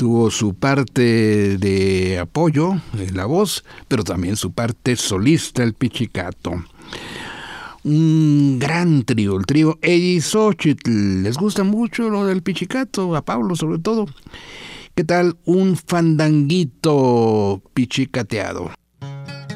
Tuvo su parte de apoyo en la voz, pero también su parte solista, el Pichicato. Un gran trío, el trío Eyizochitl. Les gusta mucho lo del Pichicato, a Pablo sobre todo. ¿Qué tal un fandanguito pichicateado?